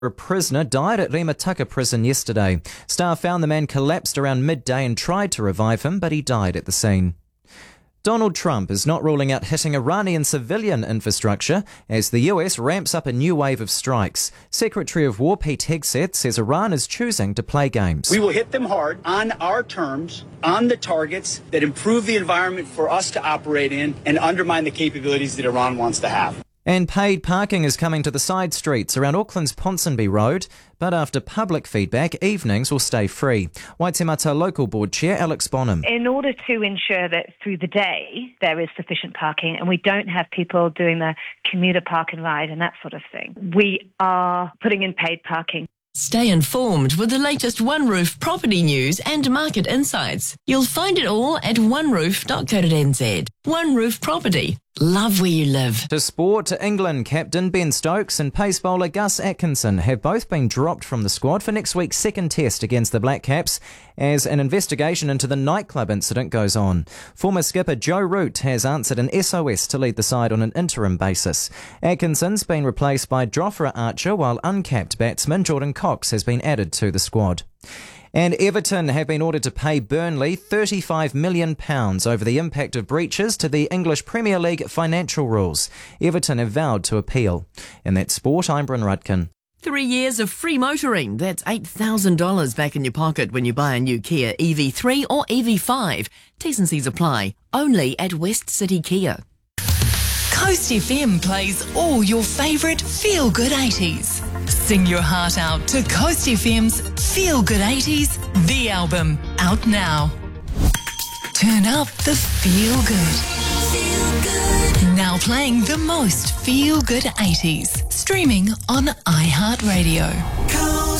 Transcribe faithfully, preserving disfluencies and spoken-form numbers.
A prisoner died at Rimutaka prison yesterday. Staff found the man collapsed around midday and tried to revive him, but he died at the scene. Donald Trump is not ruling out hitting Iranian civilian infrastructure as the U S ramps up a new wave of strikes. Secretary of War Pete Hegseth says Iran is choosing to play games. We will hit them hard on our terms, on the targets that improve the environment for us to operate in and undermine the capabilities that Iran wants to have. And paid parking is coming to the side streets around Auckland's Ponsonby Road, but after public feedback, evenings will stay free. Waitemata Local Board Chair Alex Bonham. In order to ensure that through the day there is sufficient parking and we don't have people doing the commuter park and ride and that sort of thing, we are putting in paid parking. Stay informed with the latest One Roof property news and market insights. You'll find it all at one roof dot co dot n z. One Roof Property. Love where you live. To sport, England captain Ben Stokes and pace bowler Gus Atkinson have both been dropped from the squad for next week's second test against the Black Caps as an investigation into the nightclub incident goes on. Former skipper Joe Root has answered an S O S to lead the side on an interim basis. Atkinson's been replaced by Jofra Archer, while uncapped batsman Jordan Cox has been added to the squad. And Everton have been ordered to pay Burnley thirty-five million pounds over the impact of breaches to the English Premier League financial rules. Everton have vowed to appeal. In that sport, I'm Bryn Rudkin. Three years of free motoring. That's eight thousand dollars back in your pocket when you buy a new Kia E V three or E V five. T's and C's apply. Only at West City Kia. Coast F M plays all your favourite feel-good eighties. Sing your heart out to Coast F M's Feel Good eighties, the album, out now. Turn up the feel good. Feel good. Now playing the most feel good eighties. Streaming on iHeartRadio.